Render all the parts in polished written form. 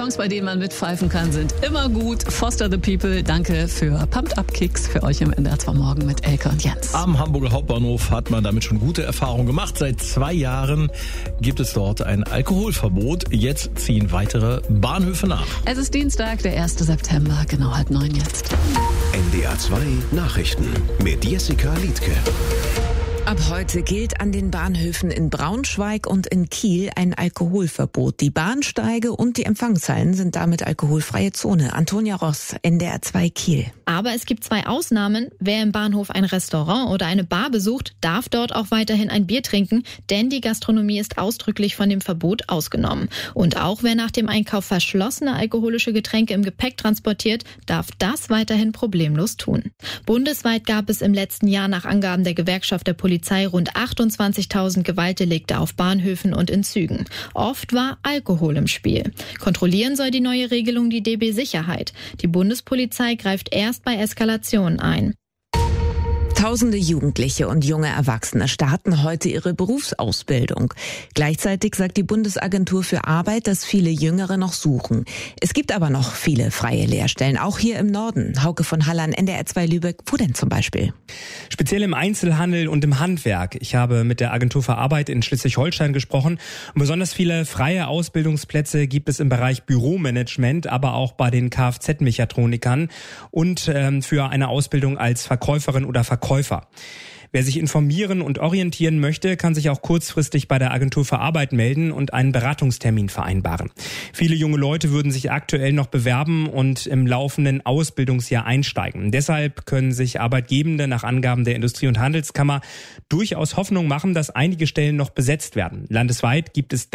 Songs, bei denen man mitpfeifen kann, sind immer gut. Foster the People, danke für Pumped Up Kicks für euch im NDR 2 Morgen mit Elke und Jens. Am Hamburger Hauptbahnhof hat man damit schon gute Erfahrungen gemacht. Seit 2 Jahren gibt es dort ein Alkoholverbot. Jetzt ziehen weitere Bahnhöfe nach. Es ist Dienstag, der 1. September, genau 8:30 jetzt. NDR 2 Nachrichten mit Jessica Liedtke. Ab heute gilt an den Bahnhöfen in Braunschweig und in Kiel ein Alkoholverbot. Die Bahnsteige und die Empfangshallen sind damit alkoholfreie Zone. Antonia Ross, NDR 2 Kiel. Aber es gibt 2 Ausnahmen. Wer im Bahnhof ein Restaurant oder eine Bar besucht, darf dort auch weiterhin ein Bier trinken, denn die Gastronomie ist ausdrücklich von dem Verbot ausgenommen. Und auch wer nach dem Einkauf verschlossene alkoholische Getränke im Gepäck transportiert, darf das weiterhin problemlos tun. Bundesweit gab es im letzten Jahr nach Angaben der Gewerkschaft der Polizei rund 28.000 Gewaltdelikte auf Bahnhöfen und in Zügen. Oft war Alkohol im Spiel. Kontrollieren soll die neue Regelung die DB Sicherheit. Die Bundespolizei greift erst bei Eskalationen ein. Tausende Jugendliche und junge Erwachsene starten heute ihre Berufsausbildung. Gleichzeitig sagt die Bundesagentur für Arbeit, dass viele Jüngere noch suchen. Es gibt aber noch viele freie Lehrstellen, auch hier im Norden. Hauke von Halland, NDR 2 Lübeck. Wo denn zum Beispiel? Speziell im Einzelhandel und im Handwerk. Ich habe mit der Agentur für Arbeit in Schleswig-Holstein gesprochen. Und besonders viele freie Ausbildungsplätze gibt es im Bereich Büromanagement, aber auch bei den Kfz-Mechatronikern und für eine Ausbildung als Verkäuferin oder Verkäufer. Wer sich informieren und orientieren möchte, kann sich auch kurzfristig bei der Agentur für Arbeit melden und einen Beratungstermin vereinbaren. Viele junge Leute würden sich aktuell noch bewerben und im laufenden Ausbildungsjahr einsteigen. Deshalb können sich Arbeitgebende nach Angaben der Industrie- und Handelskammer durchaus Hoffnung machen, dass einige Stellen noch besetzt werden. Landesweit gibt es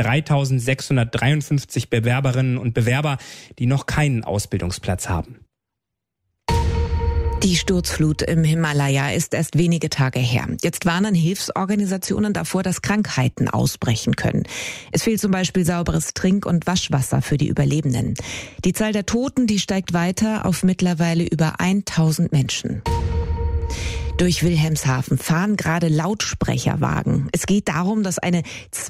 3.653 Bewerberinnen und Bewerber, die noch keinen Ausbildungsplatz haben. Die Sturzflut im Himalaya ist erst wenige Tage her. Jetzt warnen Hilfsorganisationen davor, dass Krankheiten ausbrechen können. Es fehlt zum Beispiel sauberes Trink- und Waschwasser für die Überlebenden. Die Zahl der Toten, die steigt weiter auf mittlerweile über 1.000 Menschen. Durch Wilhelmshaven fahren gerade Lautsprecherwagen. Es geht darum, dass eine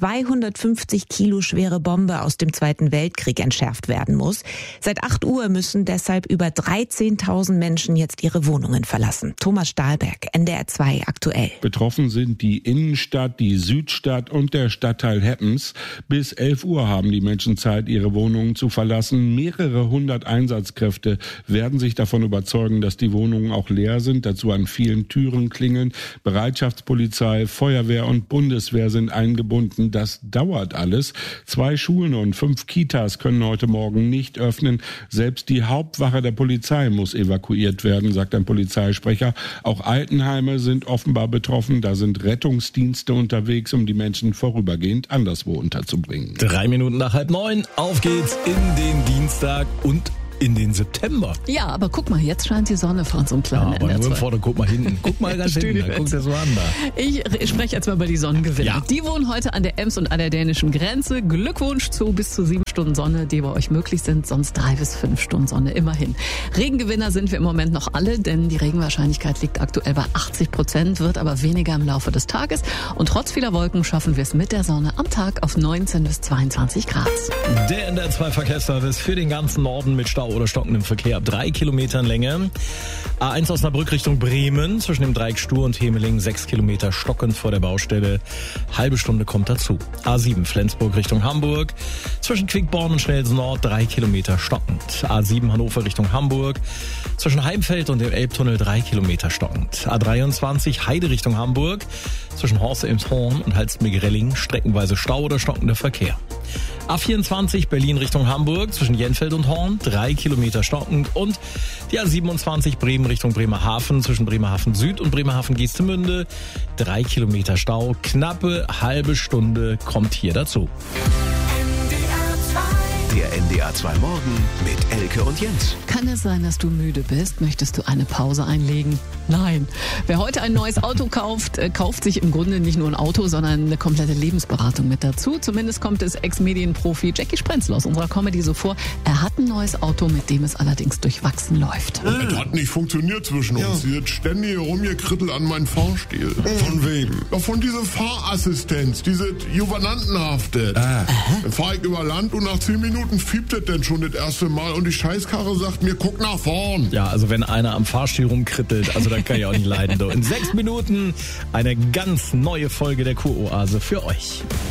250 Kilo schwere Bombe aus dem Zweiten Weltkrieg entschärft werden muss. Seit 8 Uhr müssen deshalb über 13.000 Menschen jetzt ihre Wohnungen verlassen. Thomas Stahlberg, NDR 2 aktuell. Betroffen sind die Innenstadt, die Südstadt und der Stadtteil Heppens. Bis 11 Uhr haben die Menschen Zeit, ihre Wohnungen zu verlassen. Mehrere 100 Einsatzkräfte werden sich davon überzeugen, dass die Wohnungen auch leer sind. Dazu an vielen Türen klingeln. Bereitschaftspolizei, Feuerwehr und Bundeswehr sind eingebunden. Das dauert alles. 2 Schulen und 5 Kitas können heute Morgen nicht öffnen. Selbst die Hauptwache der Polizei muss evakuiert werden, sagt ein Polizeisprecher. Auch Altenheime sind offenbar betroffen. Da sind Rettungsdienste unterwegs, um die Menschen vorübergehend anderswo unterzubringen. 3 Minuten nach 8:30. Auf geht's in den Dienstag und in den September. Ja, aber guck mal, jetzt scheint die Sonne vor unserem kleinen aber NDR 2. nur im Vorder, guck mal hinten. Guck mal ganz hinten, da guckt der so an da. Ich spreche jetzt mal über die Sonnengewinner. Ja. Die wohnen heute an der Ems und an der dänischen Grenze. Glückwunsch zu bis zu 7 Stunden Sonne, die bei euch möglich sind, sonst 3 bis 5 Stunden Sonne immerhin. Regengewinner sind wir im Moment noch alle, denn die Regenwahrscheinlichkeit liegt aktuell bei 80%, wird aber weniger im Laufe des Tages. Und trotz vieler Wolken schaffen wir es mit der Sonne am Tag auf 19 bis 22 Grad. Der NDR 2 Verkehrsservice für den ganzen Norden mit Stau oder stockendem Verkehr ab 3 Kilometern Länge. A1 Osnabrück Richtung Bremen, zwischen dem Dreieck Stur und Hemeling 6 Kilometer stockend vor der Baustelle. Halbe Stunde kommt dazu. A7 Flensburg Richtung Hamburg, zwischen Quickborn und Schnelsen Nord 3 Kilometer stockend. A7 Hannover Richtung Hamburg, zwischen Heimfeld und dem Elbtunnel 3 Kilometer stockend. A23 Heide Richtung Hamburg, zwischen Horst-Elmshorn und Halstenbek-Relling streckenweise Stau oder stockender Verkehr. A24 Berlin Richtung Hamburg, zwischen Jenfeld und Horn 3 Kilometer stockend. Und die A27 Bremen Richtung Bremerhaven, zwischen Bremerhaven Süd und Bremerhaven Geestemünde 3 Kilometer Stau. Knappe halbe Stunde kommt hier dazu. Der NDR 2 Morgen mit Elke und Jens. Kann es sein, dass du müde bist? Möchtest du eine Pause einlegen? Nein. Wer heute ein neues Auto kauft, kauft sich im Grunde nicht nur ein Auto, sondern eine komplette Lebensberatung mit dazu. Zumindest kommt es Ex-Medienprofi Jackie Sprenzel aus unserer Comedy so vor. Er hat ein neues Auto, mit dem es allerdings durchwachsen läuft. Es hat nicht funktioniert zwischen uns. Sie hat ständig rumgekrittelt an meinen Fahrstil. Von wem? Ja, von dieser Fahrassistenz, diese Juvenantenhafte. Dann fahr ich über Land und nach 10 Minuten Minuten fiebt es denn schon das erste Mal und die Scheißkarre sagt mir, guck nach vorn. Ja, also wenn einer am Fahrstuhl rumkrittelt, also dann kann ich auch nicht leiden. In 6 Minuten eine ganz neue Folge der Kuroase für euch.